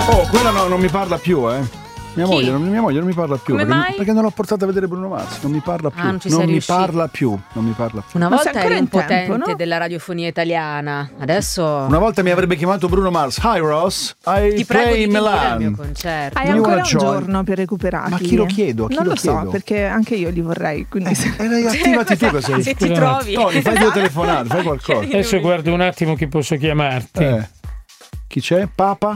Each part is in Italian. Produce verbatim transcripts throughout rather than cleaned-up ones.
Oh, quella no, non mi parla più, eh. Mia moglie, non, mia moglie non mi parla più. Come perché, mai? perché non l'ho portata a vedere Bruno Mars. Non mi parla più. Ah, non ci non sei mi riuscito. parla più. Non mi parla più. Una Ma volta sei ancora eri un in tempo, potente no? della radiofonia italiana, adesso Una volta mi avrebbe chiamato Bruno Mars. Hi Ross, I ti prego play di in venire al mio Milan. concerto. Hai You ancora wanna un join? giorno per recuperarli. Ma chi lo chiedo? Chi non lo lo so, chiedo? perché anche io li vorrei. Quindi se... Eh, attivati tu che sei. Se ti trovi. Tony, fai due telefonate, fai qualcosa. Adesso guardo un attimo chi posso chiamarti. Eh. Chi c'è? Papa?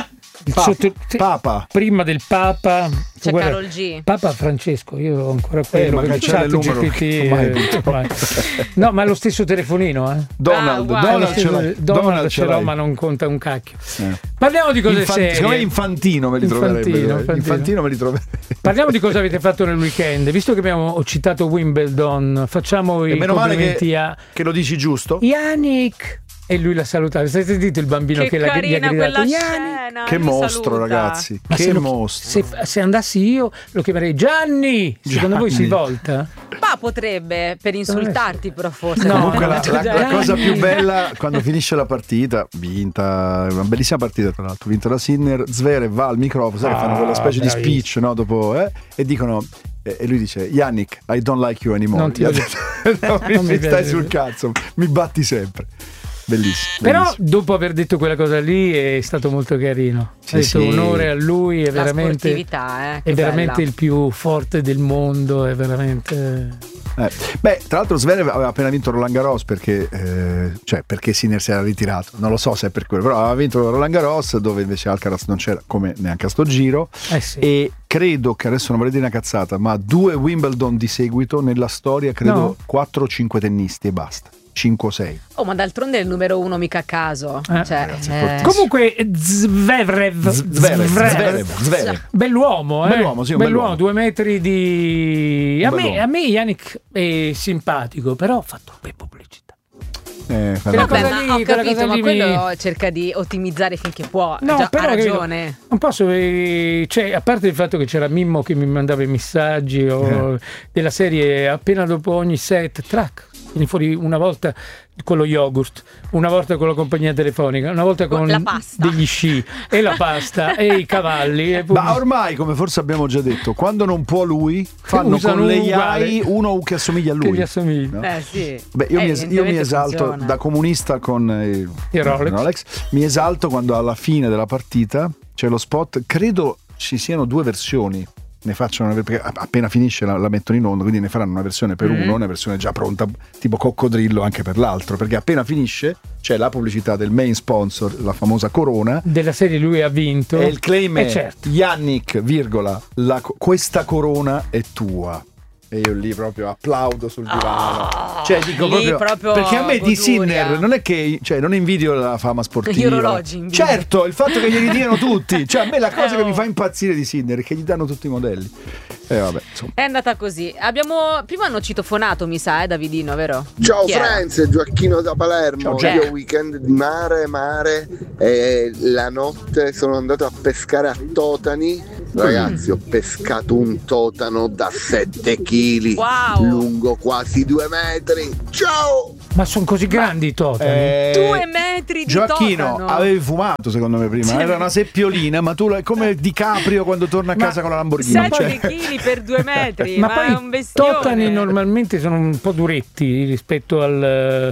Il Papa. sotto- Papa. Prima del Papa C'è guarda, Carol G. Papa Francesco, io ho ancora quello ma per cancella il chat numero. G P T, Ormai eh, tutto. ormai. No, ma è lo stesso telefonino, eh. Donald, Ah, uguale. Donald ce l'ho. Donald ce l'ho, l'hai. ma non conta un cacchio. Eh. Parliamo di cose Infan- serie. secondo me Infantino me li troverebbe. Infantino, eh. Infantino. Infantino me li troverebbe. Parliamo di cosa avete fatto nel weekend. Visto che abbiamo citato Wimbledon, facciamo E i meno male complimenti che, a che lo dici giusto. Yannick. E lui l'ha salutato. Avete sentito il bambino che, Che l'ha, gli ha carina gridato quella Yannick? scena. Che mi mostro, saluta. ragazzi. Ma che se, lo- mostro. se, se andassi io lo chiamerei Gianni. Secondo voi si Gianni. volta? Ma potrebbe, per insultarti però forse. No, Comunque la, la- la Gianni. cosa più bella quando finisce la partita, vinta, una bellissima partita tra l'altro, vinta da Sinner, Zverev va al microfono, sai che Ah, fanno quella specie di bravissimo. speech, no, dopo, eh, e dicono, eh, e lui dice, Yannick, I don't like you anymore. Non ti Gli ha voglio- detto, no, mi, Non mi mi stai piace. sul cazzo, mi batti sempre. Bellissimo. Però bellissimo. dopo aver detto quella cosa lì è stato molto carino. Sì, Ha detto sì. onore a lui, è La veramente, sportività, eh, che è veramente bella. il più forte del mondo, è veramente... Eh, beh, tra l'altro Zverev aveva appena vinto Roland Garros perché, eh, cioè perché Sinner si era ritirato, non lo so se è per quello, però aveva vinto Roland Garros dove invece Alcaraz non c'era, come neanche a sto giro. Eh sì. E credo che adesso non vorrei dire una cazzata, ma due Wimbledon di seguito nella storia, credo No. quattro o cinque tennisti e basta, cinque o sei. Oh, ma d'altronde è il numero uno mica a caso. Eh, Cioè, ragazzi, è eh, fortissimo. Comunque Zverev, Zverev, Zverev, Zverev. bell'uomo, eh? Bell'uomo, sì, un bell'uomo, bell'uomo. due metri di... A Un me, bell'uomo. a me Yannick è simpatico, però fa troppe pubblicità. Eh, fa Quella Vabbè, cosa ma lì, ho quella capito, cosa ma lì quello mi- cerca di ottimizzare finché può. No, Già, però ha capito, ragione. non posso, eh, cioè, a parte il fatto che c'era Mimmo che mi mandava i messaggi o Eh. della serie appena dopo ogni set, track, vieni fuori una volta con lo yogurt, una volta con la compagnia telefonica, una volta con La pasta. degli sci e la pasta e i cavalli. E poi- Ma ormai, come forse abbiamo già detto, quando non può lui, fanno Usano con l'A I uguale. uno che assomiglia a che lui. gli assomiglia. No? Eh sì. Beh, io, Eh, mi, es- io mi evidentemente esalto funziona. da comunista con eh, Il Rolex. mi esalto quando alla fine della partita c'è lo spot, credo ci siano due versioni, ne facciano una, perché appena finisce la, la mettono in onda, quindi ne faranno una versione per Mm. uno, una versione già pronta tipo coccodrillo anche per l'altro, perché appena finisce c'è la pubblicità del main sponsor, la famosa Corona, Della serie lui ha vinto. e il claim Eh, è certo. Yannick, virgola, la co- questa corona è tua. E io lì proprio applaudo sul divano. Cioè dico lì proprio, proprio perché a me di goduria. Sinner non è che, cioè, non invidio la fama sportiva. Gli orologi invidio. Certo, il fatto che glieli diano tutti. Cioè a me la cosa Eh, che oh. mi fa impazzire di Sinner è che gli danno tutti i modelli. E eh, vabbè, insomma. È andata così. Abbiamo prima hanno citofonato, mi sa, eh, Davidino, vero? Ciao Chi era? Franz, Gioacchino da Palermo. Ciao, Jack. Io weekend di mare, mare e la notte sono andato a pescare a Totani. Ragazzi, ho pescato un totano da sette chili, Wow. lungo quasi due metri. Ciao! Ma sono così grandi i totali. Eh, Due metri di Gioacchino, totano. avevi fumato secondo me prima. Era una seppiolina, ma tu la- come DiCaprio quando torna a Ma casa con la Lamborghini. sette Cioè. chili per due metri. Ma, ma, poi è un i bestione. totani normalmente sono un po' duretti rispetto al,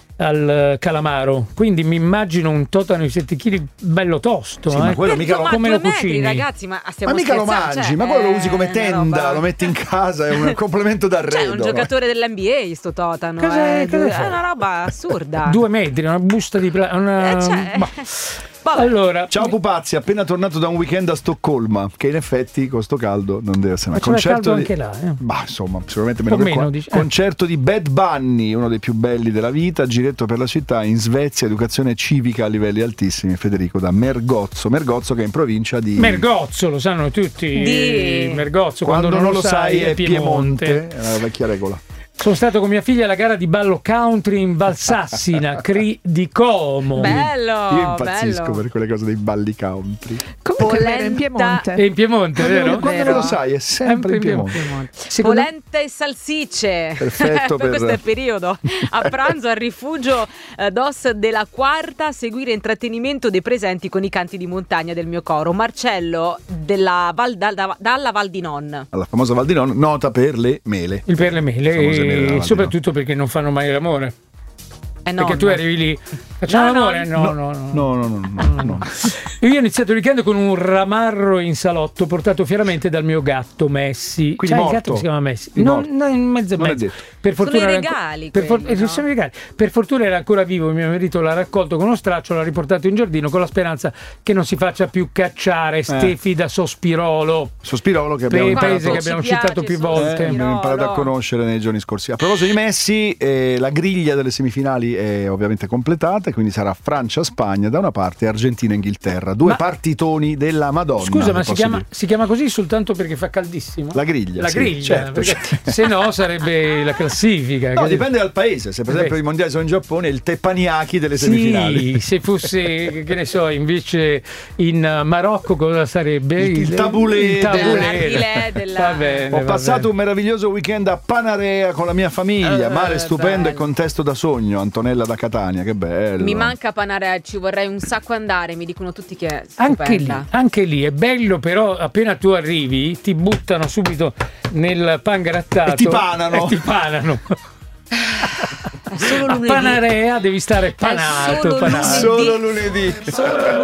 al calamaro, quindi mi immagino un totano di sette chili bello tosto. Sì, eh. ma quello Per mica due- lo- ma come due lo metri, cucini? ragazzi, ma stiamo Ma mica lo scherzando, mangi, cioè, ma quello lo è usi come una tenda, roba- lo metti in casa, è un complemento d'arredo. Cioè, un giocatore dell'N B A sto totano. Cosa- eh, cosa è fa? una roba assurda. Due metri, una busta di pla- una... Eh, cioè, Bah. vabbè. Allora, Ciao Pupazzi, appena tornato da un weekend a Stoccolma, che in effetti con sto caldo non deve essere ma un c'era concerto caldo di... anche là, eh. Bah, insomma, sicuramente Un meno po' che meno, qua. dici. Eh. Concerto di Bad Bunny, uno dei più belli della vita, giretto per la città in Svezia, educazione civica a livelli altissimi. Federico da Mergozzo, Mergozzo che è in provincia di Mergozzo, lo sanno tutti. Di- Mergozzo, quando, non lo sai è Piemonte, è una vecchia regola. Sono stato con mia figlia alla gara di ballo country in Valsassina, Cri di Como. Bello, Io impazzisco bello. per quelle cose dei balli country. Comunque è vero, in Polenta- Piemonte. È in Piemonte, Quando, vero? quando Vero. lo sai, è sempre in Piemonte. Secondo- Polenta e salsicce. Perfetto per- Questo è il periodo. A pranzo al rifugio eh, DOS della Quarta, seguire intrattenimento dei presenti con i canti di montagna del mio coro. Marcello della Val, da- da- dalla Val di Non. Alla famosa Val di Non, nota per le mele. Il per le mele, Famose mele della e Val di soprattutto perché non fanno mai l'amore. Eh, no, Perché tu no. arrivi lì, facciamo No, no, l'amore? No, no, no. No, no, no, no, no. Io ho iniziato il weekend con un ramarro in salotto portato fieramente dal mio gatto Messi. Quindi Cioè, il morto? gatto che si chiama Messi. Di No, morto? no, in mezzo e Non è mezzo. detto. Per Sono fortuna i era anco- regali per, for- quelli, eh, no? sono i regali. Per fortuna era ancora vivo, mio marito l'ha raccolto con uno straccio, l'ha riportato in giardino con la speranza che non si faccia più cacciare Stefi da Sospirolo. Sospirolo che Per abbiamo il paese imparato, che abbiamo Ci piace citato più Sospirolo. volte. eh, abbiamo imparato a conoscere nei giorni scorsi. A proposito di Messi, eh, la griglia delle semifinali è ovviamente completata, quindi sarà Francia-Spagna da una parte e Argentina-Inghilterra. Due Ma- partitoni della Madonna. Scusa, ma si posso chiama, dire. si chiama così soltanto perché fa caldissimo? La griglia, La sì, griglia, certo, perché certo. se no sarebbe la classifica. No, che- dipende dal paese. Se per Eh, esempio i mondiali sono in Giappone, è il teppanyaki delle semifinali. Sì, se fosse, che ne so, invece in Marocco cosa sarebbe? Il- il tabulé il tabulé. Narghilè della- Va bene, Ho va passato bene. un meraviglioso weekend a Panarea con la mia famiglia, Eh, mare stupendo bello. e contesto da sogno. Antonella da Catania, che bello. Mi manca Panarea, ci vorrei un sacco andare, mi dicono tutti che è Anche lì, stupenda. anche lì è bello, però appena tu arrivi ti buttano subito nel pan grattato E ti panano. e ti panano. È solo A lunedì. Panarea devi stare panato, solo panato. lunedì. Solo lunedì. Solo